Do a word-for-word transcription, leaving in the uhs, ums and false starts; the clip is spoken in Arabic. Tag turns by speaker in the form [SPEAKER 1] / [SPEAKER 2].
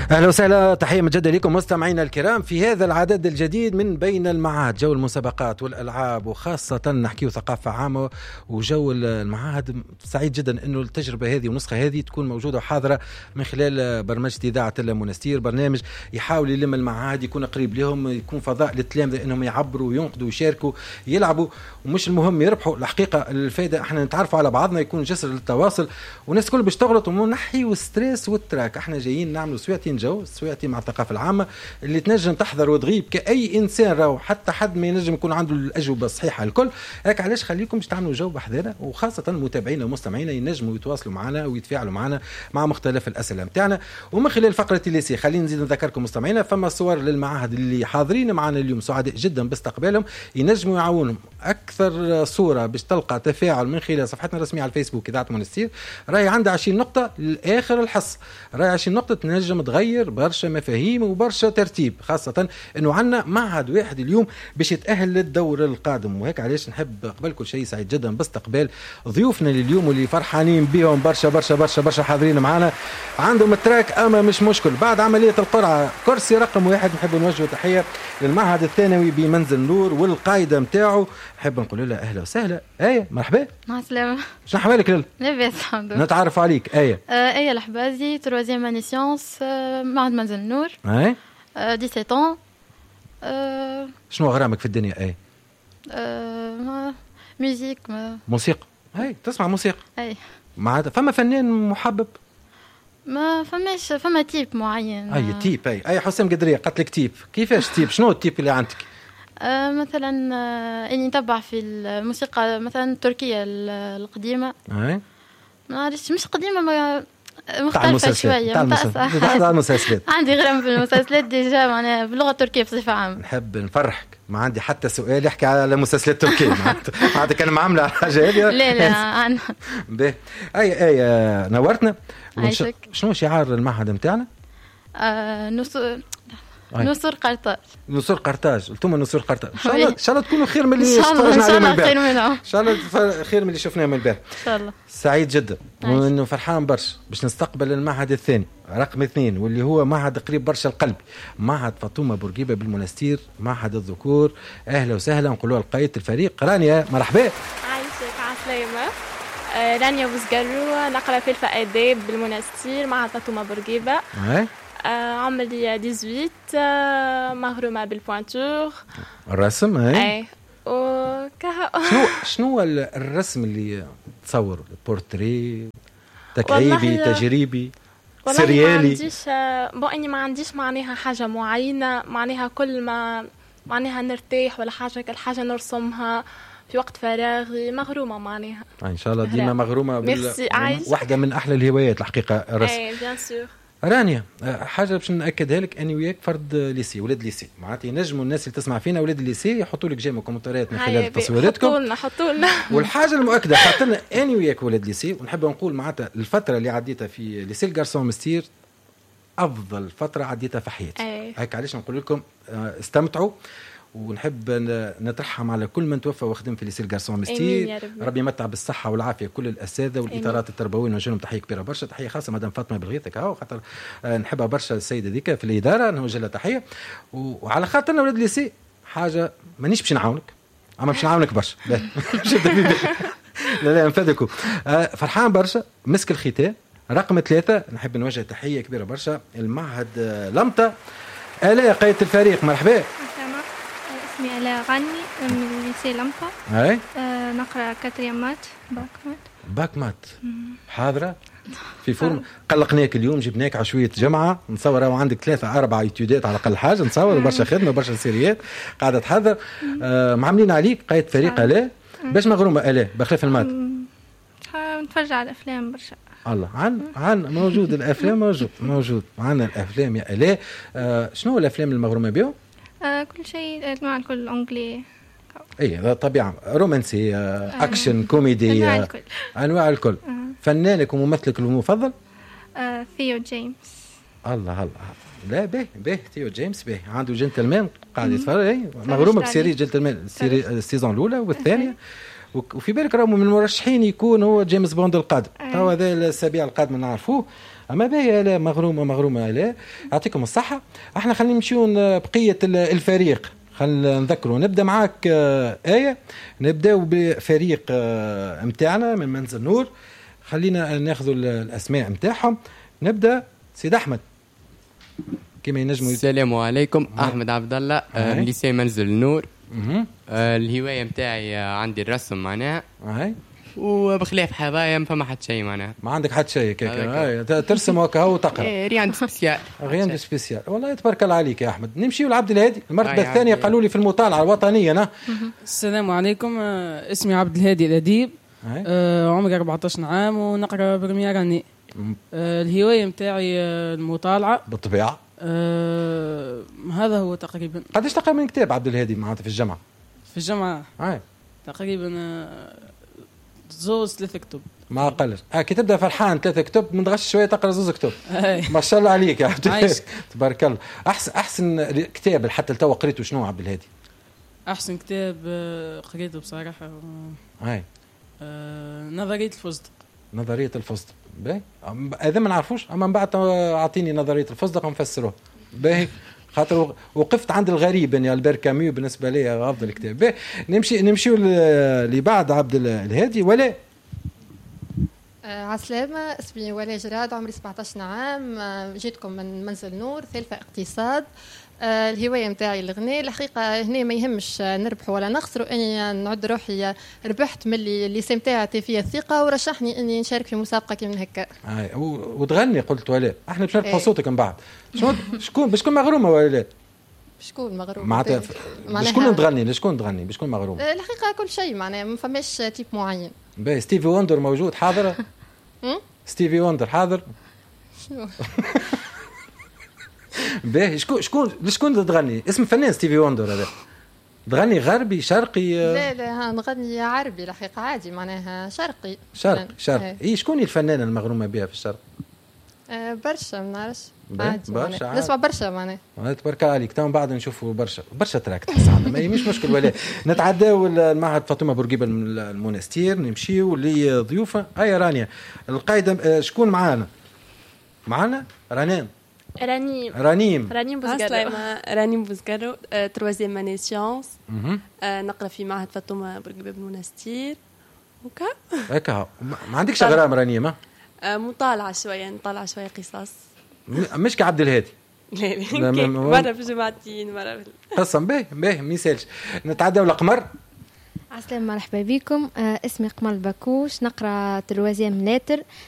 [SPEAKER 1] أهلا وسهلا، تحية مجددة لكم مستمعينا الكرام في هذا العدد الجديد من بين المعاهد، جو المسابقات والألعاب، وخاصة نحكي ثقافة عامة وجو المعاهد. سعيد جدا أنه التجربة هذه والنسخة هذه تكون موجودة وحاضرة من خلال برمجة إذاعة المنستير، برنامج يحاول يلم المعاهد، يكون قريب لهم، يكون فضاء للتلامذة أنهم يعبروا وينقدوا ويشاركوا يلعبوا، ومش المهم يربحوا. الحقيقة الفائدة احنا نتعرفوا على بعضنا، يكون جسر للتواصل، والناس كل باش تغلط ونحي والستريس والتراك. احنا جايين نعملوا سويتين جو سويتي مع الثقافة العامة اللي تنجم تحضر وتغيب كأي إنسان، راو حتى حد ما ينجم يكون عنده الأجوبة الصحيحة الكل. هيك علاش خليكم باش تعملوا جو بحذنا، وخاصة متابعينا ومستمعينا ينجموا يتواصلوا معنا ويتفاعلوا معنا مع مختلف الأسئلة متاعنا. ومن خلال فقرة الليسي خلينا نزيد نذكركم مستمعينا، فما صور للمعاهد اللي حاضرين معنا اليوم، سعداء جدا باستقبالهم، ينجموا يعاونهم. أكثر صورة باش تلقى تفاعل من خلال صفحتنا الرسمية على الفيسبوك إذاعة منستير، راهي عندها عشرين نقطة لآخر الحص، راهي عشرين نقطة تنجم تغير برشا مفاهيم وبرشا ترتيب، خاصة انه عندنا معهد واحد اليوم باش يتأهل للدور القادم. وهيك علاش نحب قبل كل شيء سعيد جدا باستقبال ضيوفنا لليوم واللي فرحانين بهم برشا برشا برشا برشا حاضرين معنا. عندهم التراك اما مش مشكل بعد عملية القرعة. كرسي رقم واحد نحب نوجه تحية للمعهد الثانوي بمنزل نور والقايدة متاعه، نحب نقول لها اهلا وسهلا. ايه مرحبا.
[SPEAKER 2] مع السلامة.
[SPEAKER 1] شنو احوالك لله؟
[SPEAKER 2] لاباس الحمد لله.
[SPEAKER 1] نتعرف عليك. ايه
[SPEAKER 2] آه ايه الحبازي، تروازيام اني سيونس، آه معهد منزل نور.
[SPEAKER 1] ايه
[SPEAKER 2] آه ديسيت ans. آه
[SPEAKER 1] شنو غرامك في الدنيا؟ ايه
[SPEAKER 2] آه ميوزيك.
[SPEAKER 1] موسيقى. ايه تسمع موسيقى؟
[SPEAKER 2] ايه
[SPEAKER 1] مع فما فنان محبب؟
[SPEAKER 2] ما فماش فما تيب معين.
[SPEAKER 1] اي تيب. اي اي حسام قدريه قالت لك تيب. كيفاش تيب؟ شنو التيب اللي عندك؟
[SPEAKER 2] آه مثلا آه اني نتبع في الموسيقى مثلا التركيه القديمه.
[SPEAKER 1] اي
[SPEAKER 2] ما نعرفش، مش قديمه، ما مختلفه شويه.
[SPEAKER 1] تاع المسلسلات.
[SPEAKER 2] عندي غرام في المسلسلات ديجا معناها باللغه التركيه بصفه عامه.
[SPEAKER 1] نحب نفرحك، ما عندي حتى سؤال يحكي على المسلسلات التركيه. عاد كان معامله على حاجه هذه.
[SPEAKER 2] لا لا عن
[SPEAKER 1] باهي. اي اي نورتنا.
[SPEAKER 2] ونش...
[SPEAKER 1] شنو شعار المعهد نتاعنا؟
[SPEAKER 2] آه نصر نصر قرطاج.
[SPEAKER 1] نصر قرطاج. قلتم نصر قرطاج. ان شاء الله ان شاء الله تكونوا خير من اللي
[SPEAKER 2] شفنا عليه من البارح.
[SPEAKER 1] ان شاء الله خير من اللي شفناه من البارح.
[SPEAKER 2] ان شاء الله.
[SPEAKER 1] سعيد جدا وانه فرحان برشا باش نستقبل المعهد الثاني رقم اثنين، واللي هو معهد قريب برشا القلب، معهد فاطمه بورقيبه بالمنستير، معهد الذكور. اهلا وسهلا. نقولوا لقائد الفريق رانيا. مرحبا.
[SPEAKER 3] عايشك عسلامه. آه رانيا بوزقرو، نقرا في الآداب بالمنستير، معهد فاطمه بورقيبه.
[SPEAKER 1] اي
[SPEAKER 3] آه عمري ثمانية عشر، آه مغرومه بالبوانتور
[SPEAKER 1] الرسم. اي
[SPEAKER 3] اي وكها.
[SPEAKER 1] شنو شنو الرسم اللي تصور؟ بورتري، تكعيبي، تجريبي، سريالي؟
[SPEAKER 3] ما عنديش بو اني ما عنديش معناها حاجه معينه، معناها كل ما معناها نرتاح ولا حاجه كل حاجه نرسمها في وقت فراغي. مغرومه معناها
[SPEAKER 1] ان شاء الله ديما مغرومه
[SPEAKER 3] بال...
[SPEAKER 1] واحده من احلى الهوايات الحقيقه الرسم.
[SPEAKER 3] اي بيان سور.
[SPEAKER 1] رانيا حاجه باش ناكدها لك، اني وياك فرد ليسي، ولاد ليسي، معناتها ينجموا الناس اللي تسمع فينا ولاد الليسي يحطوا لك جيم كومنتات من خلال تصويراتكم.
[SPEAKER 3] حطوا لنا حطوا لنا.
[SPEAKER 1] والحاجه المؤكده خاطرنا اني وياك ولاد ليسي، ونحب نقول معناتها الفتره اللي عديتها في ليسي الغارسون مستير افضل فتره عديتها في حياتي. هيك علاش نقول لكم استمتعوا، ونحب نترحم على كل من توفى وخدم في ليسي الغارسون مستير. ربي يمتع بالصحه والعافيه كل الاساتذه والاطارات التربويه، نوجه لهم تحيه كبيره برشا. تحيه خاصه مدام فاطمه بالغيثك اهو، خاطر نحبها برشا السيده ذيك في الاداره، نوجه لها تحيه. وعلى خاطرنا ولاد ليسي حاجه مانيش باش نعاونك، اما باش نعاونك برشا. لا لا لا نفدكوا. فرحان برشا. مسك الختام رقم ثلاثة، نحب نوجه تحيه كبيره برشا المعهد لمطه. آلاء قائدة الفريق. مرحبا.
[SPEAKER 4] اسمي آلاء غني من ليسي لمطة.
[SPEAKER 1] اي
[SPEAKER 4] أه نقرا كاتريامات باك مات.
[SPEAKER 1] باك مات حاضره في فورم. قلقناك اليوم، جبناك عشويه جمعه نصور، او عندك ثلاثه اربع ايتودات على اقل حاجه نصور، برشا خدمه برشا سيريات قاعده تحضر. آه معاملين عليك قائد فريق آلاء. باش مغرومه آلاء بخلاف المات؟
[SPEAKER 4] نتفرج على الافلام برشا.
[SPEAKER 1] الله عن عن موجود الافلام موجود موجود معنا الافلام يا آلاء. آه شنو الافلام المغرومه بهم؟
[SPEAKER 4] آه كل شيء مع الكل انجلي.
[SPEAKER 1] اي طبيعه رومانسي، آه اكشن، كوميدي،
[SPEAKER 4] انواع الكل.
[SPEAKER 1] انواع الكل. آه. فنانك وممثلك المفضل؟
[SPEAKER 4] آه ثيو جيمس.
[SPEAKER 1] الله الله. لا به به ثيو جيمس به عنده جنتلمان قاعد يتفرج. مغرومه بسيري جنتلمان، السيري السيزون الاولى والثانيه. وفي بالك راهو من المرشحين يكون هو جيمس بوند القادم. تو هذا الاسابيع القادمه نعرفوه. اما باهي لا مغرومه مغرومه لا يعطيكم الصحه. احنا خلينا نمشيو بقيه الفريق، خلينا نذكروا. نبدا معاك آية، نبداو بفريق متاعنا من منزل نور، خلينا ناخذوا الاسماء متاعهم. نبدا سيد احمد كما ينجموا.
[SPEAKER 5] السلام عليكم. احمد عبد الله من ليسي منزل نور. آه الهوايه متاعي عندي الرسم معناها، وبخلاف حبايا ما فما حد شيء معناها.
[SPEAKER 1] ما عندك حد شيء كيكا ترسم وكا وتقرا؟
[SPEAKER 5] ايه ريان سبيسيال
[SPEAKER 1] ريان سبيسيال. والله تبارك الله عليك يا احمد. نمشيو لعبد الهادي المرتبه الثانيه قالوا لي في المطالعه الوطنيه. نا
[SPEAKER 6] السلام عليكم. اسمي عبد الهادي الاديب، آه عمري أربعة عشر عام ونقرا برمية راني. آه الهوايه متاعي المطالعه
[SPEAKER 1] بالطبيعه.
[SPEAKER 6] آه هذا هو تقريبا.
[SPEAKER 1] قداش تقرا من كتاب عبد الهادي معناتها في الجامعه؟
[SPEAKER 6] في الجامعه
[SPEAKER 1] هاي
[SPEAKER 6] تقريبا آه زوز ثلاثة كتب
[SPEAKER 1] ما اقلش. اه كي تبدا فرحان ثلاثة كتب من غش شويه تقرا زوز كتب. ما شاء الله عليك يا عبد الهادي تبارك الله. احسن احسن كتاب حتى لتوا قريته شنو عبد الهادي؟
[SPEAKER 6] احسن كتاب قريته بصراحه
[SPEAKER 1] هاي
[SPEAKER 6] آه نظريه الفستق.
[SPEAKER 1] نظريه الفستق باهي هذا ما نعرفوش، اما من بعد اعطيني نظريه الفستق ونفسروه باهي، خاطر وقفت عند الغريب يعني البير كاميو بالنسبه لي افضل كتاب. باهي نمشي نمشيو اللي بعد عبد الهادي. ولا
[SPEAKER 7] عسلامة، اسمي ولاء جراد، عمري سبعة عشر عام، جيتكم من منزل نور، ثالثة اقتصاد. آه الهواية متاعي الغناء. الحقيقة هنا ما يهمش نربح ولا نخسر، اني نعد روحي ربحت من اللي اللي متاعتي فيها الثقة ورشحني اني نشارك في مسابقة كي من هكا.
[SPEAKER 1] اي وتغني قلت ولا احنا باش نربحوا صوتك من بعد. شكون شكون باش تكون مغرومة ولا
[SPEAKER 7] شكون مغرومة؟
[SPEAKER 1] معناتها شكون تغني شكون تغني باش تكون مغرومة؟
[SPEAKER 7] الحقيقة كل شيء معناها ما فماش تيب معين.
[SPEAKER 1] باهي ستيفي وندر موجود حاضر؟ ستيفي وندر حاضر؟
[SPEAKER 7] شنو؟
[SPEAKER 1] باهي شكون شكون شكون تغني؟ اسم فنان ستيفي وندر هذا. تغني غربي شرقي؟
[SPEAKER 7] لا لا نغني عربي الحقيقة عادي معناها شرقي.
[SPEAKER 1] شرقي شرقي. اي شكون الفنانة المغرومة بها في الشرق؟
[SPEAKER 7] أه برشا ما نعرفش.
[SPEAKER 1] برشا
[SPEAKER 7] نسمع برشا معناها.
[SPEAKER 1] تبارك عليك. تو من بعد نشوفوا برشا برشا تراك تحسنا ما مش مشكل. ولا نتعداو المعهد فاطمة بورقيبة المونستير نمشيو لضيوفة. هيا رانيا القايدة شكون معانا؟ معانا رنان
[SPEAKER 3] رنيم
[SPEAKER 1] رنيم
[SPEAKER 3] رنيم بوزقرو.
[SPEAKER 8] رنيم بوزقرو تروازيام اني سيونس، نقرا في معهد فاطمة بورقيبة بالمونستير وكا
[SPEAKER 1] هكا. ما عندكش غرام رنيم؟
[SPEAKER 8] مطالعة شوية نطالع شوية قصص
[SPEAKER 1] مش كعبد الهادي.
[SPEAKER 8] لا لا مرة في جماعتين مرة في
[SPEAKER 1] قسم باهي باهي ما يسالش. نتعداو القمر.
[SPEAKER 9] عسلامة مرحبا بكم. آه اسمي قمر البكوش، نقرا تلوازيام ناتر.